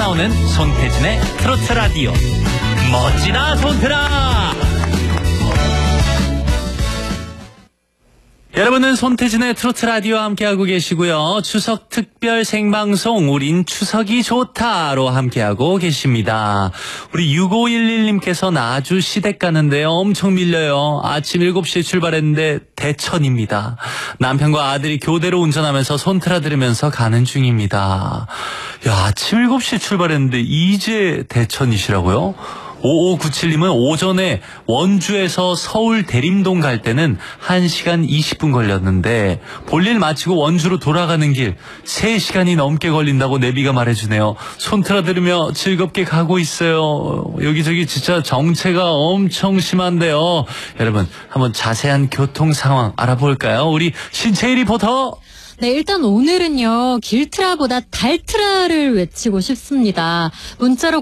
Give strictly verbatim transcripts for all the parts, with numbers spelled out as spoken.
나오는 손태진의 트로트 라디오. 멋지다 손태라. 여러분은 손태진의 트로트 라디오와 함께하고 계시고요. 추석 특별 생방송 우린 추석이 좋다로 함께하고 계십니다. 우리 육오일일님께서는 아주 시댁 가는데요. 엄청 밀려요. 아침 일곱 시에 출발했는데 대천입니다. 남편과 아들이 교대로 운전하면서 손트라 들으면서 가는 중입니다. 야, 아침 일곱 시에 출발했는데 이제 대천이시라고요? 오오구칠님은 오전에 원주에서 서울 대림동 갈 때는 한 시간 이십 분 걸렸는데 볼일 마치고 원주로 돌아가는 길 세 시간이 넘게 걸린다고 내비가 말해주네요. 손트라 들으며 즐겁게 가고 있어요. 여기저기 진짜 정체가 엄청 심한데요. 여러분 한번 자세한 교통 상황 알아볼까요? 우리 신채희 리포터. 네, 일단 오늘은요, 길트라보다 달트라를 외치고 싶습니다. 문자로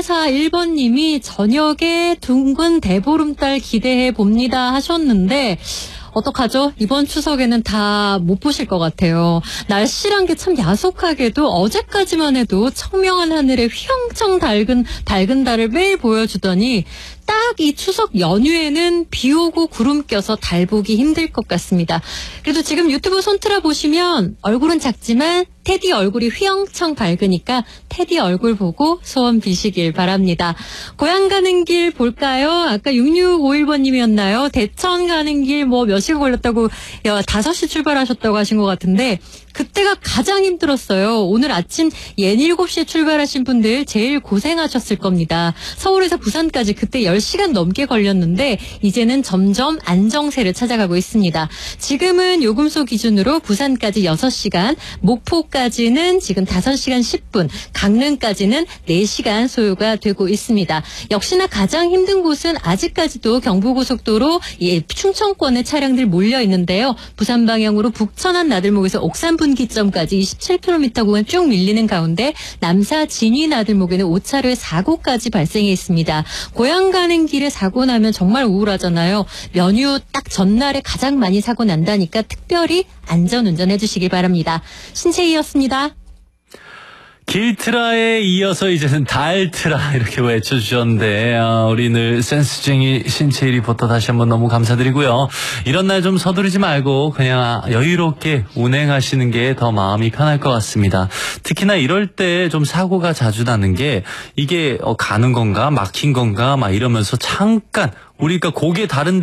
공팔사일번님이 저녁에 둥근 대보름달 기대해 봅니다 하셨는데, 어떡하죠? 이번 추석에는 다 못 보실 것 같아요. 날씨란 게 참 야속하게도 어제까지만 해도 청명한 하늘에 휘영청 밝은, 밝은 달을 매일 보여주더니 딱 이 추석 연휴에는 비 오고 구름 껴서 달 보기 힘들 것 같습니다. 그래도 지금 유튜브 손트라 보시면 얼굴은 작지만 테디 얼굴이 휘영청 밝으니까 테디 얼굴 보고 소원 비시길 바랍니다. 고향 가는 길 볼까요? 아까 육육오일번님이었나요? 대천 가는 길 뭐 몇 시간 걸렸다고 다섯 시 출발하셨다고 하신 것 같은데 그때가 가장 힘들었어요. 오늘 아침 옌 일곱 시에 출발하신 분들 제일 고생하셨을 겁니다. 서울에서 부산까지 그때 열 시간 넘게 걸렸는데 이제는 점점 안정세를 찾아가고 있습니다. 지금은 요금소 기준으로 부산까지 여섯 시간, 목포까지는 지금 다섯 시간 십 분, 강릉까지는 네 시간 소요가 되고 있습니다. 역시나 가장 힘든 곳은 아직까지도 경부고속도로 예, 충청권의 차량들 몰려 있는데요. 부산 방향으로 북천안 나들목에서 옥산 분기점까지 이십칠 킬로미터 구간 쭉 밀리는 가운데 남사 진위 나들목에는 오 차로의 사고까지 발생해 있습니다. 고향 가는 길에 사고 나면 정말 우울하잖아요. 연휴 딱 전날에 가장 많이 사고 난다니까 특별히 안전운전 해주시기 바랍니다. 신채희였습니다. 길트라에 이어서 이제는 달트라 이렇게 외쳐주셨는데 아, 우리 늘 센스쟁이 신채희 리포터 다시 한번 너무 감사드리고요. 이런 날 좀 서두르지 말고 그냥 여유롭게 운행하시는 게 더 마음이 편할 것 같습니다. 특히나 이럴 때 좀 사고가 자주 나는 게 이게 어, 가는 건가 막힌 건가 막 이러면서 잠깐 우리가 고개 다른